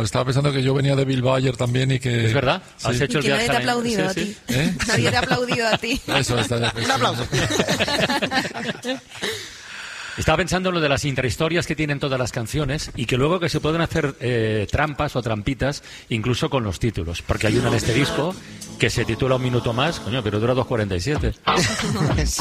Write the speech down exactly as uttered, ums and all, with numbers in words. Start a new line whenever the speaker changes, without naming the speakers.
No, estaba pensando que yo venía de Bilbao ayer también y que...
Es verdad, has
sí.
hecho el
Y que
viaje
nadie te ha
a la-
aplaudido
sí,
a
sí.
ti.
¿Eh?
Nadie te ha aplaudido a ti.
Eso, está,
Un aplauso.
Estaba pensando en lo de las intrahistorias que tienen todas las canciones y que luego que se pueden hacer eh, trampas o trampitas incluso con los títulos. Porque hay una en este disco que se titula Un minuto más, coño, pero dura dos cuarenta y siete.
Sí.